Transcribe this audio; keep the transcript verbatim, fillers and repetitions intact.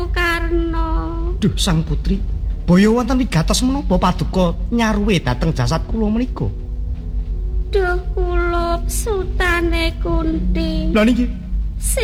Sukarno. Duh Sang Putri, boyo wonten wigatos menapa paduka nyaruwe dhateng jasad kula menika? Duh kula Sutane Kunti. Lah niki